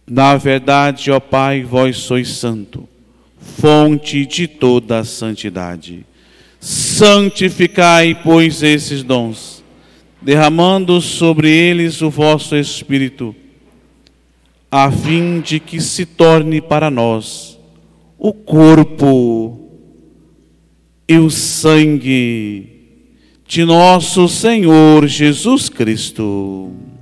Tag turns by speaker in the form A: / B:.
A: Na verdade, ó Pai, vós sois santo, fonte de toda a santidade. Santificai, pois, esses dons, derramando sobre eles o vosso Espírito, a fim de que se torne para nós o corpo e o sangue de nosso Senhor Jesus Cristo.